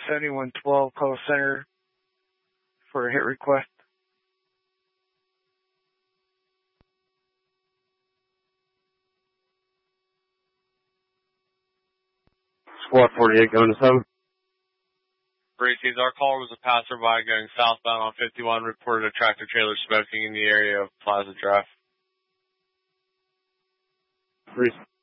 7112 call center for a hit request. Squad 48 going to 7. Reese's, our caller was a passerby going southbound on 51, reported a tractor trailer smoking in the area of Plaza Drive. Reese.